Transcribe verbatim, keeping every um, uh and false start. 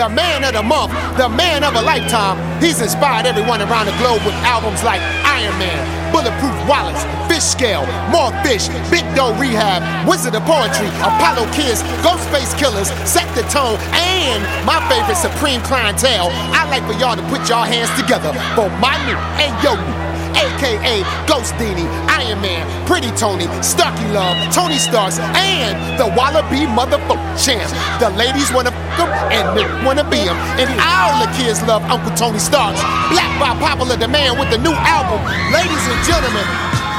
The man of the month, the man of a lifetime. He's inspired everyone around the globe with albums like Iron Man, Bulletproof Wallace, Fish Scale, More Fish, Big Doe Rehab, Wizard of Poetry, Apollo Kids, Ghostface Killers, Set the Tone, and my favorite, Supreme Clientele. I'd like for y'all to put y'all hands together for my new and your new, A K A Ghost Dini, Iron Man, Pretty Tony, Starkey Love, Tony Starks, and the Wallaby motherfucking champ. The ladies wanna f him and they wanna be him. And all the kids love Uncle Tony Starks. Black by popular demand with the new album. Ladies and gentlemen,